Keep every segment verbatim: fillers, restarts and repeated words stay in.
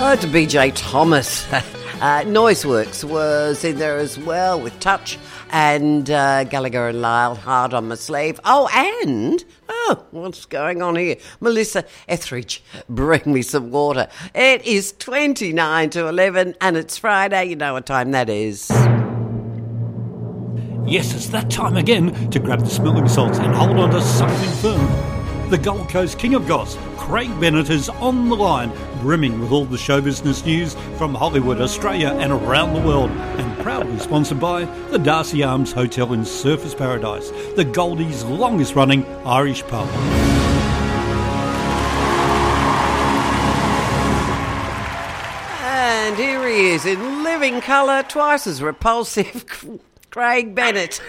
Oh, to B J Thomas. uh, Noiseworks was in there as well with Touch and uh, Gallagher and Lyle, Hard on My Sleeve. Oh, and, oh, what's going on here? Melissa Etheridge, Bring Me Some Water. It is twenty-nine to eleven and it's Friday. You know what time that is. Yes, it's that time again to grab the smelling salts and hold on to something firm. The Gold Coast King of Goss, Craig Bennett, is on the line, brimming with all the show business news from Hollywood, Australia and around the world, and proudly sponsored by the Darcy Arms Hotel in Surfers Paradise, the Goldie's longest running Irish pub. And here he is in living colour, twice as repulsive, Craig Bennett.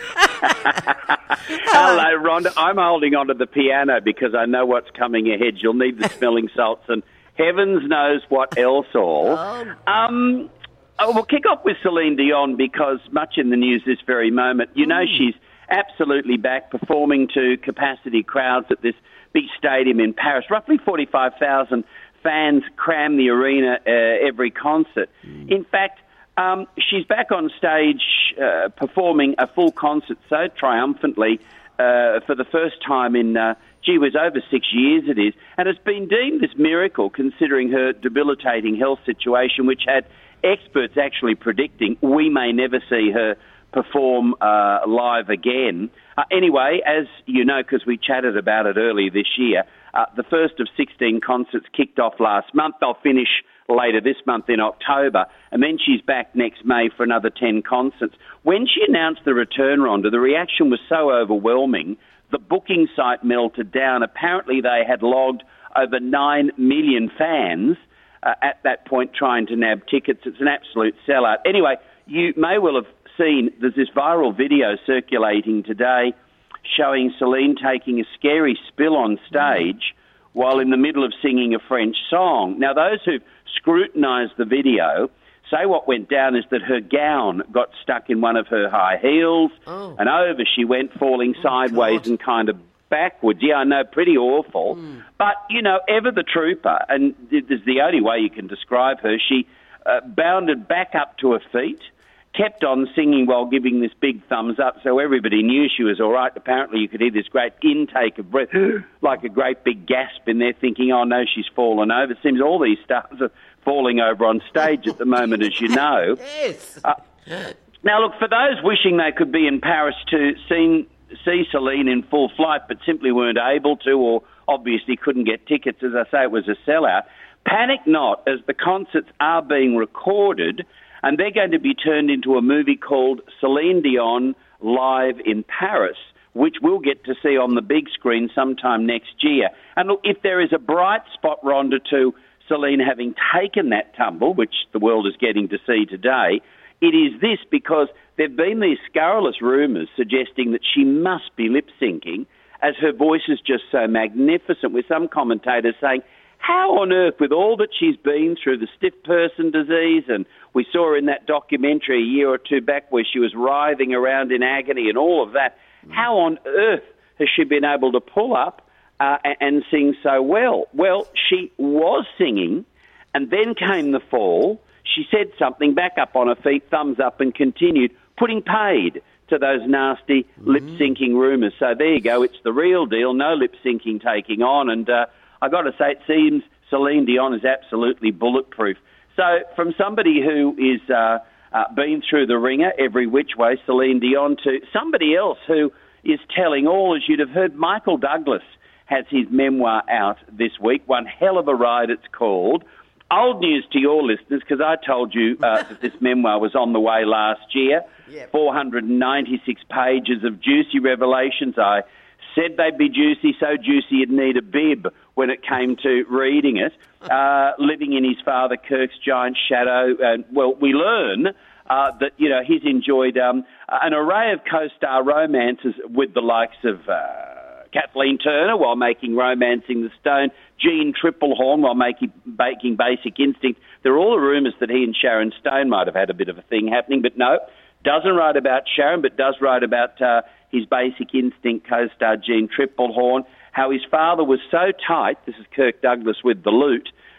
Hello, Rhonda. I'm holding onto the piano because I know what's coming ahead. You'll need the smelling salts and heavens knows what else all. Oh. Um, oh, we'll kick off with Celine Dion because much in the news this very moment. You know, she's absolutely back performing to capacity crowds at this big stadium in Paris. Roughly forty-five thousand fans cram the arena uh, every concert. Mm. In fact, Um, she's back on stage uh, performing a full concert so triumphantly uh, for the first time in, uh, gee whiz, over six years it is. And it's been deemed this miracle considering her debilitating health situation, which had experts actually predicting we may never see her perform uh, live again. Uh, anyway, as you know, because we chatted about it earlier this year, uh, the first of sixteen concerts kicked off last month. They'll finish later this month in October, and then she's back next May for another ten concerts. When she announced the return, Rhonda, the reaction was so overwhelming, the booking site melted down. Apparently they had logged over nine million fans uh, at that point trying to nab tickets. It's an absolute sellout. Anyway, you may well have seen there's this viral video circulating today showing Celine taking a scary spill on stage while in the middle of singing a French song. Now, those who've scrutinised the video say what went down is that her gown got stuck in one of her high heels, oh. and over she went, falling oh, sideways God. and kind of backwards. Yeah, I know, pretty awful. Mm. But, you know, ever the trooper, and this is the only way you can describe her, she uh, bounded back up to her feet, kept on singing while giving this big thumbs up, so everybody knew she was all right. Apparently you could hear this great intake of breath, like a great big gasp in there, thinking, oh, no, she's fallen over. It seems all these stars are falling over on stage at the moment, as you know. Yes. Uh, now, look, for those wishing they could be in Paris to see, see Celine in full flight but simply weren't able to or obviously couldn't get tickets, as I say, it was a sellout, panic not, as the concerts are being recorded and they're going to be turned into a movie called Celine Dion Live in Paris, which we'll get to see on the big screen sometime next year. And look, if there is a bright spot, Rhonda, to Celine having taken that tumble, which the world is getting to see today, it is this, because there have been these scurrilous rumours suggesting that she must be lip-syncing, as her voice is just so magnificent, with some commentators saying, how on earth, with all that she's been through, the stiff person disease, and we saw her in that documentary a year or two back where she was writhing around in agony and all of that, mm. how on earth has she been able to pull up uh, and sing so well? Well, she was singing, and then came the fall. She said something, back up on her feet, thumbs up, and continued, putting paid to those nasty mm. lip-syncing rumours. So there you go, it's the real deal, no lip-syncing taking on, and uh, I've got to say, it seems Celine Dion is absolutely bulletproof. So from somebody who is uh, uh, been through the ringer every which way, Celine Dion, to somebody else who is telling all, as you'd have heard, Michael Douglas has his memoir out this week. One hell of a ride it's called. Old news to your listeners, because I told you uh, that this memoir was on the way last year. Yep. four hundred ninety-six pages of juicy revelations. I said they'd be juicy, so juicy you'd need a bib when it came to reading it. Uh, living in his father Kirk's giant shadow. And, well, we learn uh, that, you know, he's enjoyed um, an array of co-star romances with the likes of uh, Kathleen Turner while making Romancing the Stone, Jean Triplehorn while making, making Basic Instinct. There are all the rumours that he and Sharon Stone might have had a bit of a thing happening, but no, doesn't write about Sharon, but does write about uh, his Basic Instinct co-star Jean Triplehorn, how his father was so tight, this is Kirk Douglas with The Loot,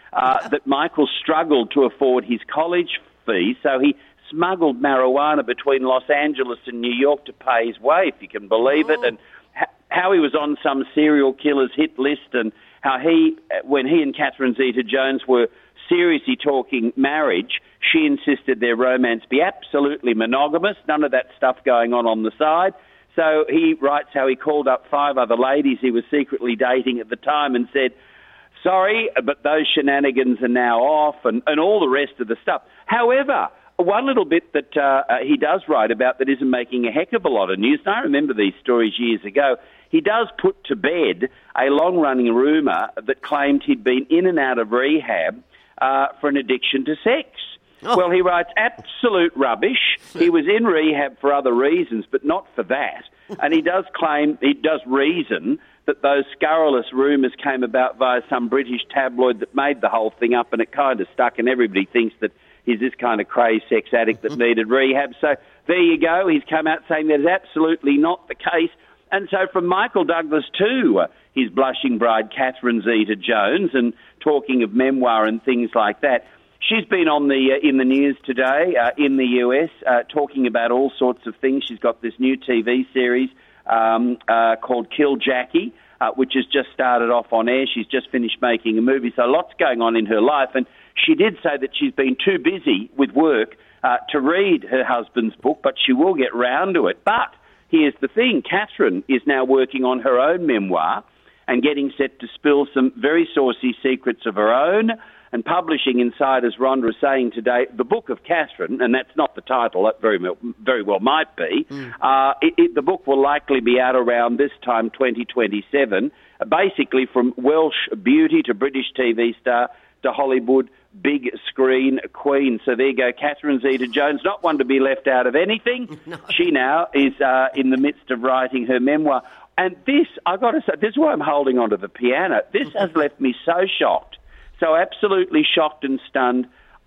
uh, that Michael struggled to afford his college fees, so he smuggled marijuana between Los Angeles and New York to pay his way, if you can believe oh. it, and ha- how he was on some serial killer's hit list, and how he, when he and Catherine Zeta-Jones were seriously talking marriage, she insisted their romance be absolutely monogamous, none of that stuff going on on the side. So he writes how he called up five other ladies he was secretly dating at the time and said, sorry, but those shenanigans are now off, and, and all the rest of the stuff. However, one little bit that uh, he does write about that isn't making a heck of a lot of news, and I remember these stories years ago, he does put to bed a long-running rumour that claimed he'd been in and out of rehab uh, for an addiction to sex. Oh. Well, he writes absolute rubbish. He was in rehab for other reasons, but not for that. And he does claim, he does reason that those scurrilous rumours came about via some British tabloid that made the whole thing up, and it kind of stuck, and everybody thinks that he's this kind of crazed sex addict that needed rehab. So there you go. He's come out saying that is absolutely not the case. And so from Michael Douglas to uh, his blushing bride, Catherine Zeta-Jones, and talking of memoir and things like that, she's been on the uh, in the news today uh, in the U S uh, talking about all sorts of things. She's got this new T V series um, uh, called Kill Jackie, uh, which has just started off on air. She's just finished making a movie, so lots going on in her life. And she did say that she's been too busy with work uh, to read her husband's book, but she will get round to it. But here's the thing, Catherine is now working on her own memoir and getting set to spill some very saucy secrets of her own. And Publishing Insider's Rhonda is saying today, the book of Catherine, and that's not the title, that very well, very well might be, mm. uh, it, it, the book will likely be out around this time, twenty twenty-seven, uh, basically from Welsh beauty to British T V star to Hollywood big screen queen. So there you go, Catherine Zeta-Jones, not one to be left out of anything. No. She now is uh, in the midst of writing her memoir. And this, I've got to say, this is why I'm holding onto the piano. This has left me so shocked. So absolutely shocked and stunned,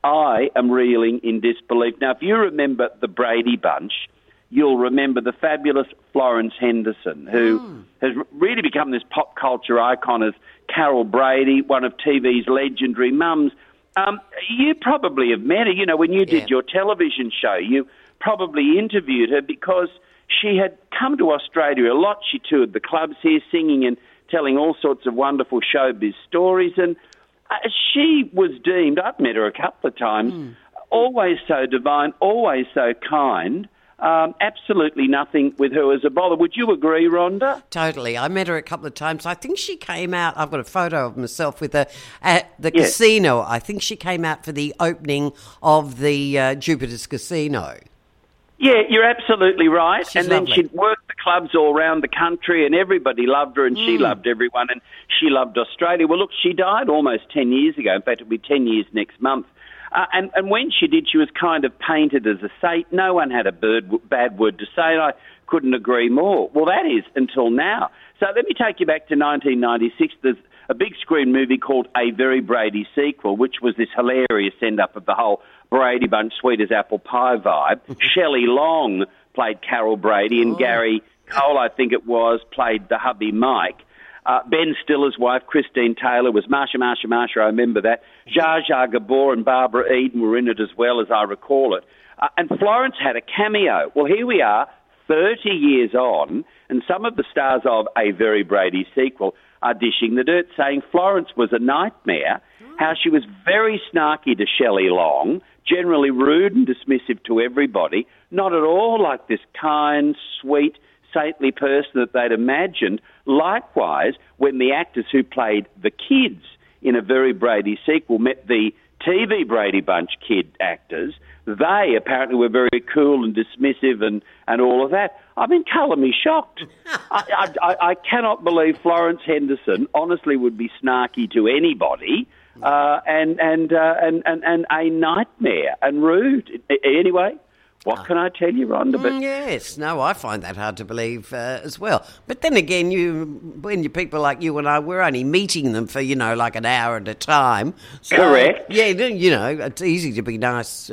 I am reeling in disbelief. Now, if you remember the Brady Bunch, you'll remember the fabulous Florence Henderson, who mm. has really become this pop culture icon as Carol Brady, one of T V's legendary mums. Um, you probably have met her. You know, when you did yeah. your television show, you probably interviewed her because she had come to Australia a lot. She toured the clubs here, singing and telling all sorts of wonderful showbiz stories, and Uh, she was deemed, I've met her a couple of times, mm. always so divine, always so kind, um, absolutely nothing with her as a bother. Would you agree, Rhonda? Totally. I met her a couple of times. I think she came out, I've got a photo of myself with her at the yes. casino. I think she came out for the opening of the uh, Jupiter's Casino. Yeah, you're absolutely right. She's and then lovely. she'd work the clubs all around the country, and everybody loved her, and mm. she loved everyone, and she loved Australia. Well, look, she died almost ten years ago. In fact, it'll be ten years next month. Uh, and, and when she did, she was kind of painted as a saint. No one had a bird, bad word to say, and I couldn't agree more. Well, that is until now. So let me take you back to nineteen ninety-six. There's a big screen movie called A Very Brady Sequel, which was this hilarious send-up of the whole Brady Bunch, sweet as apple pie vibe. Shelley Long played Carol Brady, and oh. Gary Cole, I think it was, played the hubby Mike. Uh, Ben Stiller's wife, Christine Taylor, was Marsha, Marsha, Marsha, I remember that. Zsa Zsa Gabor and Barbara Eden were in it as well, as I recall it. Uh, and Florence had a cameo. Well, here we are, thirty years on, and some of the stars of A Very Brady Sequel are dishing the dirt, saying Florence was a nightmare, how she was very snarky to Shelley Long, generally rude and dismissive to everybody, not at all like this kind, sweet, saintly person that they'd imagined. Likewise, when the actors who played the kids in A Very Brady Sequel met the T V Brady Bunch kid actors, they apparently were very cool and dismissive and, and all of that. I mean, colour me shocked. I, I, I cannot believe Florence Henderson honestly would be snarky to anybody uh, and, and, uh, and, and, and a nightmare and rude. Anyway, what can I tell you, Rhonda? But mm, yes, no, I find that hard to believe uh, as well. But then again, you, when you people like you and I, we're only meeting them for, you know, like an hour at a time. So, correct. Yeah, you know, it's easy to be nice uh,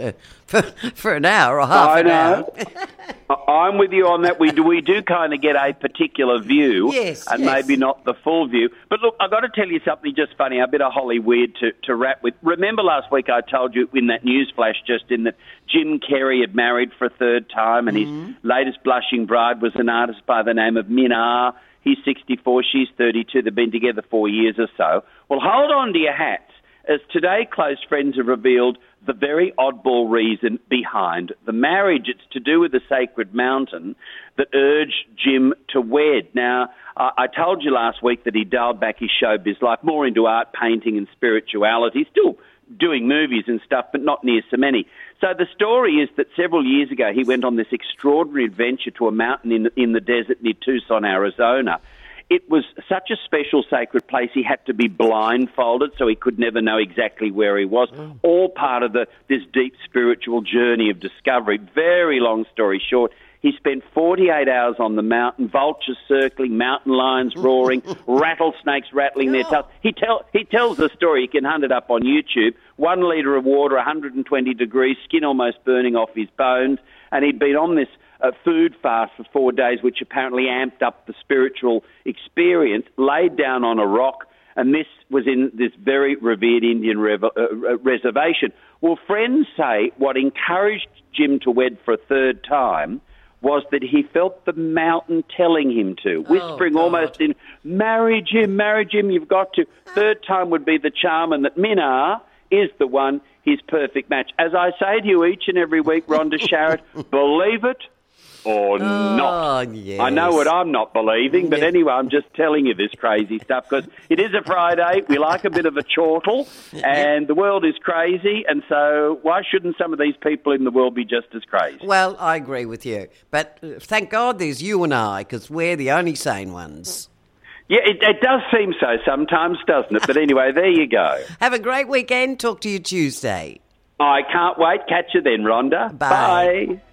for, for an hour or half I an know. hour. I'm with you on that. We do, we do kind of get a particular view, Yes, and yes. maybe not the full view. But look, I've got to tell you something just funny, a bit of Holly weird to, to wrap with. Remember last week I told you in that news flash just in that Jim Carrey had married for a third time, and Mm-hmm. his latest blushing bride was an artist by the name of Min Ah. He's sixty-four, she's thirty-two. They've been together four years or so. Well, hold on to your hats, as today close friends have revealed the very oddball reason behind the marriage. It's to do with the sacred mountain that urged Jim to wed. Now, I, I told you last week that he dialed back his showbiz life, more into art, painting and spirituality, still doing movies and stuff, but not near so many. So the story is that several years ago he went on this extraordinary adventure to a mountain in, in the desert near Tucson, Arizona. It was such a special sacred place, he had to be blindfolded so he could never know exactly where he was. Mm. All part of the this deep spiritual journey of discovery. Very long story short, he spent forty-eight hours on the mountain, vultures circling, mountain lions roaring, rattlesnakes rattling their tails. He, tell, he tells the story, you can hunt it up on YouTube, one litre of water, one hundred twenty degrees, skin almost burning off his bones, and he'd been on this a food fast for four days, which apparently amped up the spiritual experience, laid down on a rock, and this was in this very revered Indian rev- uh, reservation. Well, friends say what encouraged Jim to wed for a third time was that he felt the mountain telling him to, whispering oh, almost in, marry Jim, marry Jim, you've got to. Third time would be the charm, and that Min Ah is the one, his perfect match. As I say to you each and every week, Rhonda Sharrett, believe it or oh, not. Yes. I know what I'm not believing, but Yeah. anyway, I'm just telling you this crazy stuff because it is a Friday. We like a bit of a chortle, and the world is crazy, and so why shouldn't some of these people in the world be just as crazy? Well, I agree with you. But uh, thank God there's you and I, because we're the only sane ones. Yeah, it, it does seem so sometimes, doesn't it? But anyway, there you go. Have a great weekend. Talk to you Tuesday. I can't wait. Catch you then, Rhonda. Bye. Bye.